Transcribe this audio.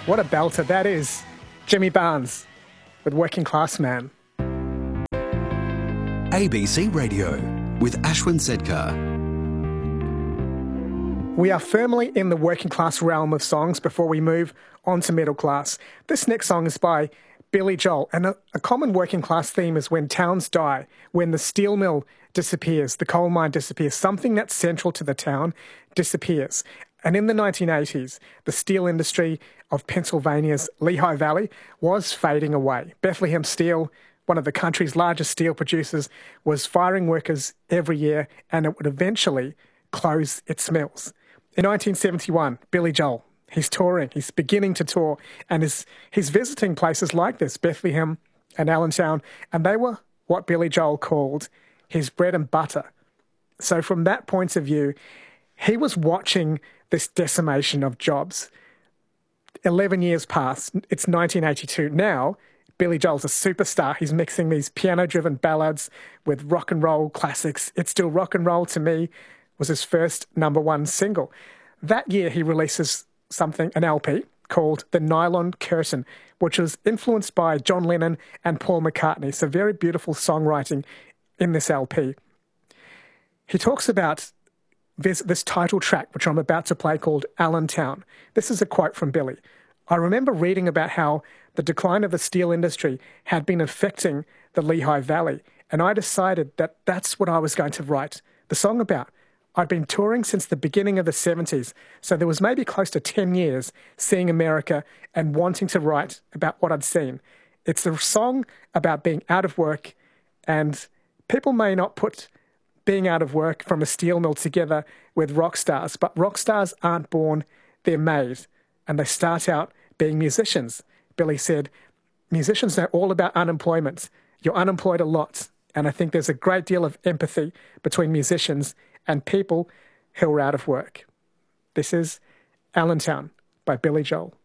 What a belter that is. Jimmy Barnes with Working Class Man. ABC Radio with Ashwin Sedkar. We are firmly in the working class realm of songs before we move on to middle class. This next song is by Billy Joel, and a common working class theme is when towns die, when the steel mill disappears, the coal mine disappears, something that's central to the town disappears. And in the 1980s, the steel industry of Pennsylvania's Lehigh Valley was fading away. Bethlehem Steel, one of the country's largest steel producers, was firing workers every year, and it would eventually close its mills. In 1971, Billy Joel, he's touring, he's beginning to tour, and he's visiting places like this, Bethlehem and Allentown, and they were what Billy Joel called his bread and butter. So from that point of view, he was watching this decimation of jobs. 11 years passed. It's 1982. Now, Billy Joel's a superstar. He's mixing these piano-driven ballads with rock and roll classics. It's Still Rock and Roll to Me was his first #1 single. That year, he releases an LP called The Nylon Curtain, which was influenced by John Lennon and Paul McCartney. So very beautiful songwriting in this LP. He talks about this title track, which I'm about to play, called Allentown. This is a quote from Billy. I remember reading about how the decline of the steel industry had been affecting the Lehigh Valley, and I decided that that's what I was going to write the song about. I'd been touring since the beginning of the 70s, so there was maybe close to 10 years seeing America and wanting to write about what I'd seen. It's a song about being out of work, and people may not put being out of work from a steel mill together with rock stars, but rock stars aren't born, they're made, and they start out being musicians. Billy said, musicians know all about unemployment. You're unemployed a lot, and I think there's a great deal of empathy between musicians and people who are out of work. This is Allentown by Billy Joel.